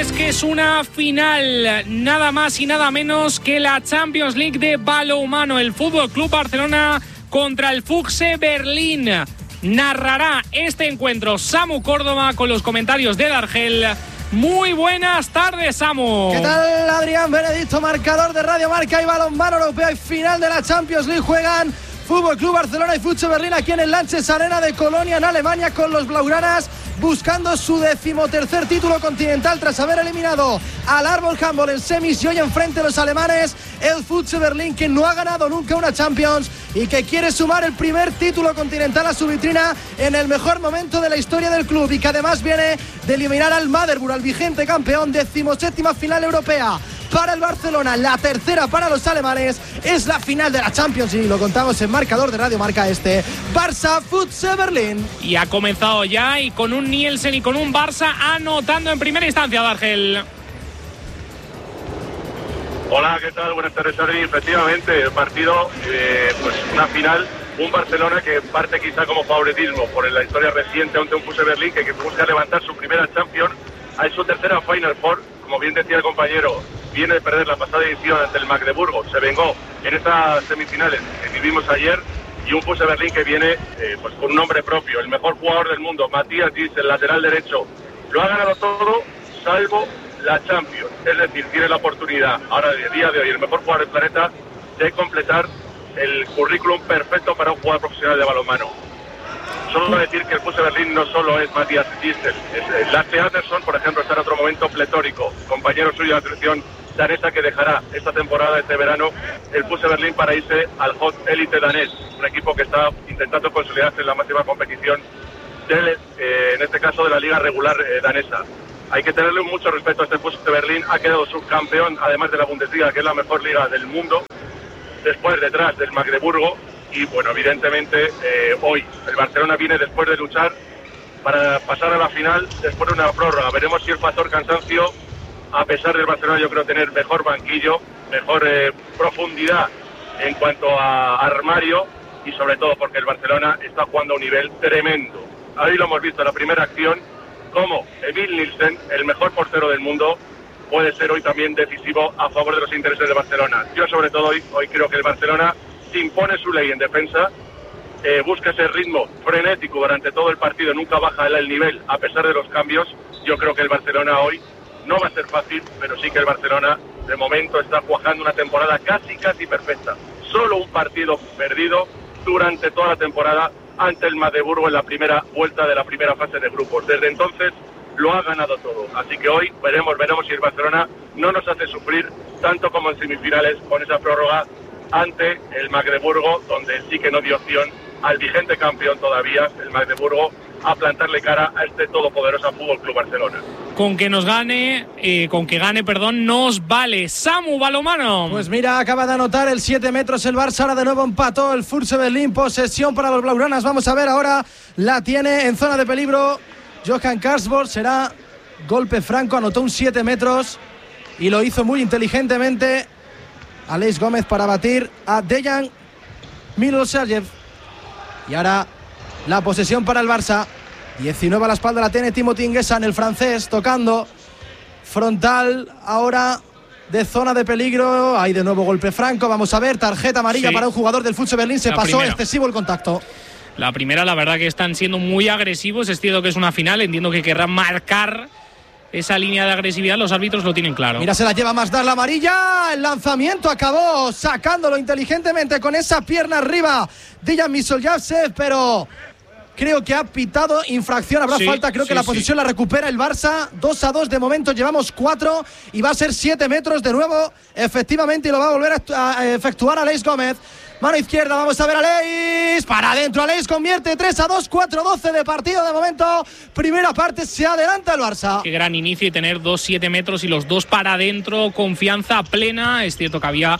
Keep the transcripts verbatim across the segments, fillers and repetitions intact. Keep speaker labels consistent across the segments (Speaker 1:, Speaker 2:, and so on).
Speaker 1: es que es una final, nada más y nada menos que la Champions League de balonmano. El F C Barcelona contra el F U C Berlín. Narrará este encuentro Samu Córdoba con los comentarios de Dargel. Muy buenas tardes, Samu.
Speaker 2: ¿Qué tal, Adrián Benedicto? Marcador de Radio Marca y balonmano europeo y final de la Champions League. Juegan F C Barcelona y F U C Berlín aquí en el Lanxess Arena de Colonia, en Alemania, con los blaugranas buscando su decimotercer título continental tras haber eliminado al Arbol Handball en semis, y hoy enfrente de los alemanes el F U C Berlín, que no ha ganado nunca una Champions y que quiere sumar el primer título continental a su vitrina en el mejor momento de la historia del club, y que además viene de eliminar al Maderburg, al vigente campeón. Decimoséptima final europea para el Barcelona, la tercera para los alemanes. Es la final de la Champions y lo contamos en marcador de Radio Marca, este Barça F U C Berlín.
Speaker 1: Y ha comenzado ya, y con un Nielsen y con un Barça anotando en primera instancia, Dargel.
Speaker 3: Hola, ¿qué tal? Buenas tardes, Adri. Efectivamente, el partido, eh, pues una final, un Barcelona que parte quizá como favoritismo por la historia reciente ante un F U C Berlín que, que busca levantar su primera Champions, a su tercera Final Four. Como bien decía el compañero, viene de perder la pasada edición ante el Magdeburgo, se vengó en estas semifinales que vivimos ayer, y un F U C Berlín que viene eh, pues con un nombre propio, el mejor jugador del mundo, Matías Gis, el lateral derecho. Lo ha ganado todo, salvo la Champions, es decir, tiene la oportunidad, ahora de día de hoy, el mejor jugador del planeta, de completar el currículum perfecto para un jugador profesional de balonmano. Solo decir que el F U C Berlín no solo es Matías Gistel, es Lasse Andersson, por ejemplo, está en otro momento pletórico, compañero suyo de la selección danesa, que dejará esta temporada, este verano, el F U C Berlín para irse al Hot Elite danés, un equipo que está intentando consolidarse en la máxima competición del, eh, en este caso de la liga regular eh, danesa. Hay que tenerle mucho respeto a este F U C Berlín, ha quedado subcampeón, además de la Bundesliga, que es la mejor liga del mundo, después detrás del Magdeburgo. Y bueno, evidentemente eh, hoy el Barcelona viene después de luchar para pasar a la final después de una prórroga. Veremos si el factor cansancio, a pesar del Barcelona, yo creo tener mejor banquillo, mejor eh, profundidad en cuanto a armario, y sobre todo porque el Barcelona está jugando a un nivel tremendo. Ahí lo hemos visto en la primera acción, como Emil Nielsen, el mejor portero del mundo, puede ser hoy también decisivo a favor de los intereses de Barcelona. Yo sobre todo hoy, hoy creo que el Barcelona impone su ley en defensa, eh, busca ese ritmo frenético durante todo el partido, nunca baja el nivel a pesar de los cambios. Yo creo que el Barcelona hoy no va a ser fácil, pero sí que el Barcelona de momento está cuajando una temporada casi casi perfecta. Solo un partido perdido durante toda la temporada ante el Magdeburgo en la primera vuelta de la primera fase de grupos. Desde entonces lo ha ganado todo, así que hoy veremos, veremos si el Barcelona no nos hace sufrir tanto como en semifinales con esa prórroga ante el Magdeburgo, donde sí que no dio opción al vigente campeón todavía, el Magdeburgo, a plantarle cara a este todopoderoso F C Barcelona.
Speaker 1: Con que nos gane, eh, con que gane, perdón, nos vale. Samu, balonmano.
Speaker 2: Pues mira, acaba de anotar el siete metros el Barça, ahora de nuevo empató el F U C Berlín, posesión para los blaugranas. Vamos a ver ahora, la tiene en zona de peligro Johan Karsborg, será golpe franco, anotó un siete metros y lo hizo muy inteligentemente Aleix Gómez para batir a Dejan Milosavljev. Y ahora la posesión para el Barça. diecinueve a la espalda la tiene Timothy Nguessan, el francés, tocando frontal ahora de zona de peligro. Hay de nuevo golpe franco. Vamos a ver, tarjeta amarilla sí para un jugador del F U C Berlín. Se la pasó primera. Excesivo el contacto.
Speaker 1: La primera, la verdad que están siendo muy agresivos. Es cierto que es una final, entiendo que querrán marcar esa línea de agresividad, los árbitros lo tienen claro.
Speaker 2: Mira, se la lleva más dar la amarilla. El lanzamiento acabó sacándolo inteligentemente con esa pierna arriba Dejan Milosavljev, pero creo que ha pitado infracción. Habrá sí, falta, creo sí, que la posición sí la recupera el Barça. dos a dos de momento, llevamos cuatro y va a ser siete metros de nuevo, efectivamente, y lo va a volver a efectuar Aleix Gómez. Mano izquierda, vamos a ver a Aleix. Para adentro, Aleix convierte tres a dos, cuatro doce de partido de momento. Primera parte, se adelanta el Barça.
Speaker 1: Qué gran inicio y tener dos siete metros y los dos para adentro. Confianza plena. Es cierto que había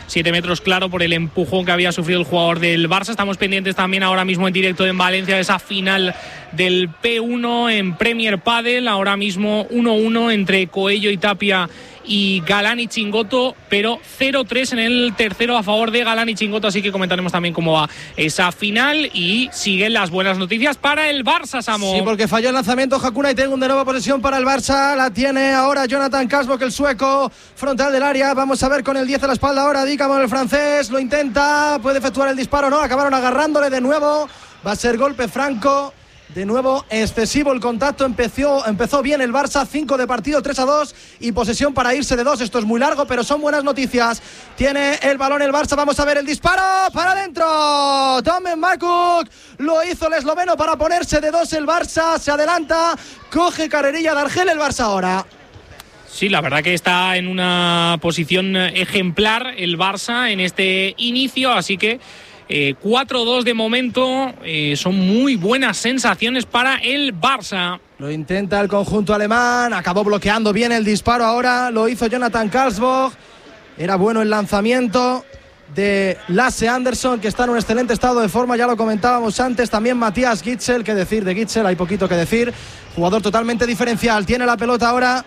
Speaker 1: siete metros, claro, por el empujón que había sufrido el jugador del Barça. Estamos pendientes también ahora mismo en directo en Valencia de esa final del P uno en Premier Padel. Ahora mismo uno uno entre Coello y Tapia y Galán y Chingoto, pero cero tres en el tercero a favor de Galán y Chingoto, así que comentaremos también cómo va esa final y siguen las buenas noticias para el Barça, Samu.
Speaker 2: Sí, porque falló el lanzamiento Hakuna y tengo de nuevo posesión para el Barça, la tiene ahora Jonathan Kasbok, el sueco, frontal del área, vamos a ver con el diez a la espalda ahora, Dicamon el francés, lo intenta, puede efectuar el disparo, no, acabaron agarrándole de nuevo, va a ser golpe franco. De nuevo, excesivo el contacto, empezó, empezó bien el Barça, cinco de partido, tres a dos y posesión para irse de dos. Esto es muy largo, pero son buenas noticias. Tiene el balón el Barça, vamos a ver el disparo, para adentro. Tomen Makuk, lo hizo el esloveno para ponerse de dos el Barça, se adelanta, coge carrerilla de Argel el Barça ahora.
Speaker 1: Sí, la verdad que está en una posición ejemplar el Barça en este inicio, así que Eh, cuatro dos de momento, eh, son muy buenas sensaciones para el Barça.
Speaker 2: Lo intenta el conjunto alemán, acabó bloqueando bien el disparo ahora, lo hizo Jonathan Karlsborg, era bueno el lanzamiento de Lasse Andersson, que está en un excelente estado de forma, ya lo comentábamos antes, también Matías Gitzel, qué decir de Gitzel, hay poquito que decir, jugador totalmente diferencial, tiene la pelota ahora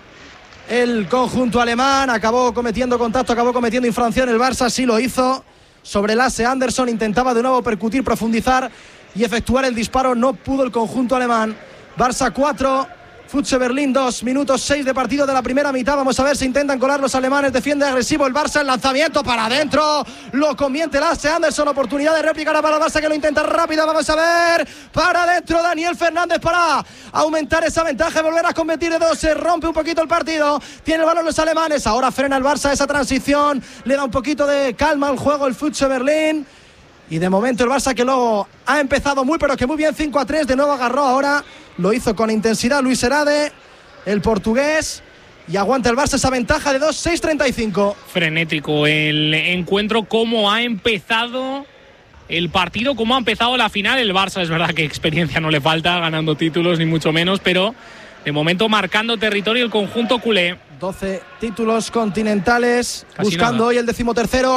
Speaker 2: el conjunto alemán, acabó cometiendo contacto, acabó cometiendo infracción el Barça, sí lo hizo. Sobre Lasse Andersson, intentaba de nuevo percutir, profundizar y efectuar el disparo, no pudo el conjunto alemán. Barça cuatro, Futse Berlín dos, minutos seis de partido de la primera mitad. Vamos a ver si intentan colar los alemanes, defiende agresivo el Barça, el lanzamiento para adentro, lo convierte Lasse Andersson, oportunidad de réplica para el Barça que lo intenta rápido, vamos a ver, para adentro Daniel Fernández para aumentar esa ventaja, volver a convertir de dos, se rompe un poquito el partido, tiene el balón los alemanes, ahora frena el Barça esa transición, le da un poquito de calma al juego el Futse Berlín. Y de momento el Barça que luego ha empezado muy pero que muy bien, cinco a tres, de nuevo agarró ahora, lo hizo con intensidad Luis Herade, el portugués, y aguanta el Barça esa ventaja de dos, seis treinta y cinco.
Speaker 1: Frenético el encuentro, cómo ha empezado el partido, cómo ha empezado la final el Barça. Es verdad que experiencia no le falta, ganando títulos ni mucho menos, pero de momento marcando territorio el conjunto culé.
Speaker 2: doce títulos continentales,
Speaker 1: Casi
Speaker 2: buscando
Speaker 1: nada.
Speaker 2: hoy el decimotercero.